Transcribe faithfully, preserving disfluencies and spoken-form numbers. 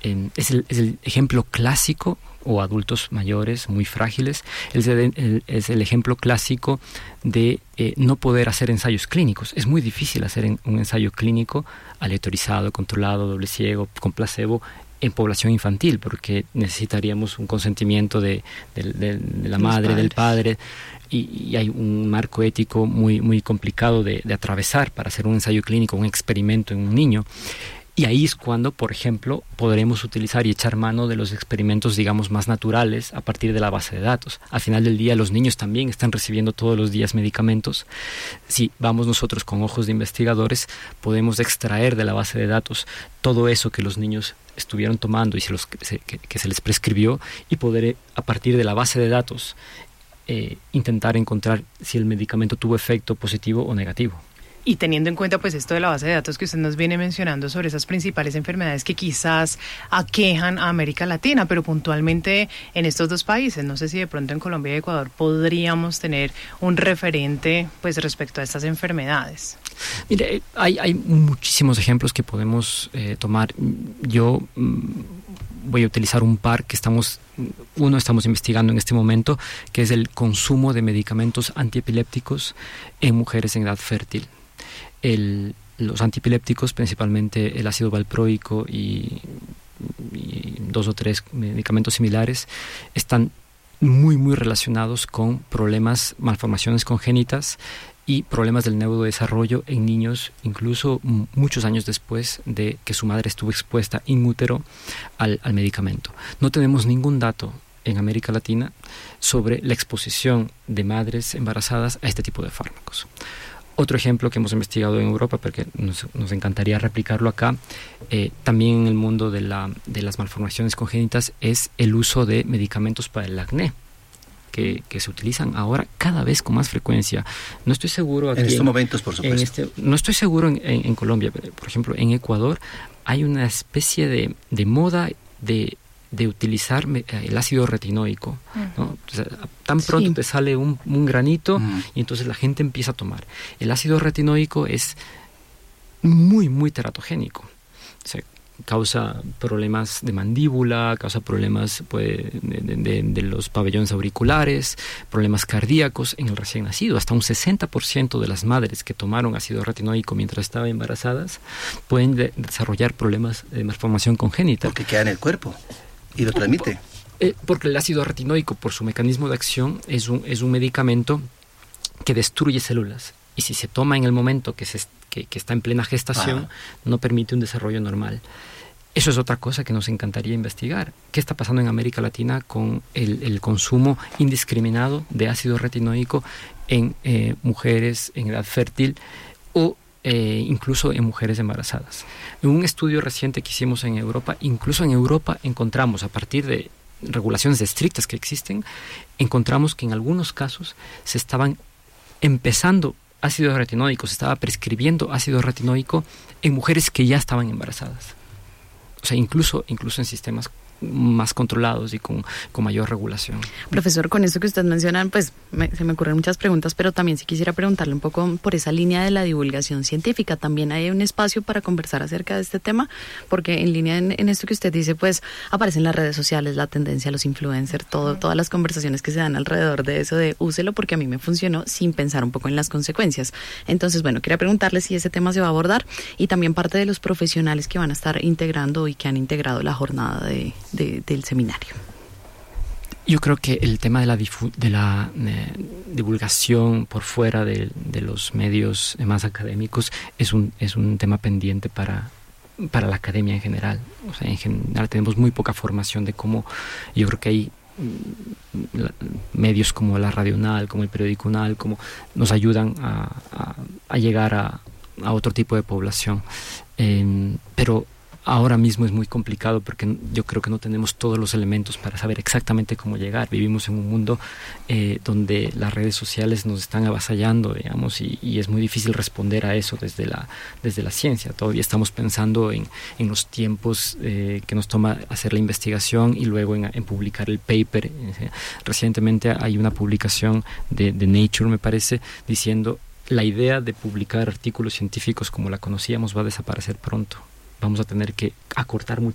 eh, es, el, es el ejemplo clásico, o adultos mayores muy frágiles, es el, el, es el ejemplo clásico de eh, no poder hacer ensayos clínicos. Es muy difícil hacer en, un ensayo clínico aleatorizado, controlado, doble ciego, con placebo, en población infantil, porque necesitaríamos un consentimiento de, de, de, de la madre, del padre, y, y hay un marco ético muy, muy complicado de, de atravesar para hacer un ensayo clínico, un experimento en un niño. Y ahí es cuando, por ejemplo, podremos utilizar y echar mano de los experimentos, digamos, más naturales a partir de la base de datos. Al final del día, los niños también están recibiendo todos los días medicamentos. Si vamos nosotros con ojos de investigadores, podemos extraer de la base de datos todo eso que los niños estuvieron tomando y se los, que, que se les prescribió, y poder, a partir de la base de datos, eh, intentar encontrar si el medicamento tuvo efecto positivo o negativo. Y teniendo en cuenta pues esto de la base de datos que usted nos viene mencionando sobre esas principales enfermedades que quizás aquejan a América Latina, pero puntualmente en estos dos países, no sé si de pronto en Colombia y Ecuador podríamos tener un referente pues respecto a estas enfermedades. Mire, hay, hay muchísimos ejemplos que podemos eh, tomar. Yo mm, voy a utilizar un par que estamos, uno estamos investigando en este momento, que es el consumo de medicamentos antiepilépticos en mujeres en edad fértil. El, los antiepilépticos, principalmente el ácido valproico y, y dos o tres medicamentos similares, están muy, muy relacionados con problemas, malformaciones congénitas y problemas del neurodesarrollo en niños, incluso m- muchos años después de que su madre estuvo expuesta in útero al, al medicamento. No tenemos ningún dato en América Latina sobre la exposición de madres embarazadas a este tipo de fármacos. Otro ejemplo que hemos investigado en Europa, porque nos, nos encantaría replicarlo acá, eh, también en el mundo de, la, de las malformaciones congénitas, es el uso de medicamentos para el acné, que, que se utilizan ahora cada vez con más frecuencia. No estoy seguro aquí... En estos en, momentos, por supuesto. En este, no estoy seguro en, en, en Colombia, pero, por ejemplo, en Ecuador hay una especie de, de moda de... de utilizar el ácido retinoico, ¿no? O sea, tan pronto sí. te sale un, un granito uh-huh. y entonces la gente empieza a tomar. El ácido retinoico es muy, muy teratogénico. O sea, causa problemas de mandíbula, causa problemas pues, de, de, de los pabellones auriculares, problemas cardíacos en el recién nacido. Hasta un sesenta por ciento de las madres que tomaron ácido retinoico mientras estaban embarazadas pueden de, desarrollar problemas de malformación congénita. Porque queda en el cuerpo. ¿Y lo transmite? Eh, porque el ácido retinoico, por su mecanismo de acción, es un, es un medicamento que destruye células. Y si se toma en el momento que, se, que, que está en plena gestación, ah. no permite un desarrollo normal. Eso es otra cosa que nos encantaría investigar. ¿Qué está pasando en América Latina con el, el consumo indiscriminado de ácido retinoico en eh, mujeres en edad fértil o Eh, incluso en mujeres embarazadas? En un estudio reciente que hicimos en Europa, incluso en Europa encontramos, a partir de regulaciones estrictas que existen, encontramos que en algunos casos se estaban empezando ácido retinoico, se estaba prescribiendo ácido retinoico en mujeres que ya estaban embarazadas. O sea, incluso, incluso en sistemas más controlados y con, con mayor regulación. Profesor, con esto que usted menciona, pues me, se me ocurren muchas preguntas, pero también sí quisiera preguntarle un poco por esa línea de la divulgación científica. ¿También hay un espacio para conversar acerca de este tema? Porque en línea en, en esto que usted dice, pues aparecen las redes sociales, la tendencia a los influencers, todo, todas las conversaciones que se dan alrededor de eso de úselo porque a mí me funcionó, sin pensar un poco en las consecuencias. Entonces, bueno, quería preguntarle si ese tema se va a abordar y también parte de los profesionales que van a estar integrando y que han integrado la jornada de De, del seminario. Yo creo que el tema de la, difu- de la eh, divulgación por fuera de, de los medios más académicos es un, es un tema pendiente para, para la academia en general. O sea, en general tenemos muy poca formación de cómo, yo creo que hay la, medios como la Radio UNAL, como el periódico UNAL, como nos ayudan a, a, a llegar a, a otro tipo de población. Eh, pero ahora mismo es muy complicado porque yo creo que no tenemos todos los elementos para saber exactamente cómo llegar. Vivimos en un mundo eh, donde las redes sociales nos están avasallando, digamos, y, y es muy difícil responder a eso desde la, desde la ciencia. Todavía estamos pensando en, en los tiempos eh, que nos toma hacer la investigación y luego en, en publicar el paper. Recientemente hay una publicación de, de Nature, me parece, diciendo la idea de publicar artículos científicos como la conocíamos va a desaparecer pronto. Vamos a tener que acortar mucho